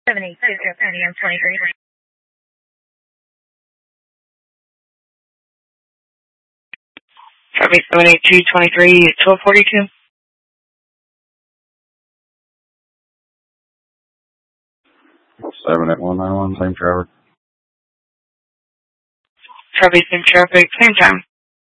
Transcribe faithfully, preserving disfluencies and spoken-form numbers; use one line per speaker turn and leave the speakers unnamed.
seven eight two, Podium twenty-three.
Copy seven eight two twenty-three, twelve forty-two.
seven eight one nine one, same traffic.
Copy same traffic, same time.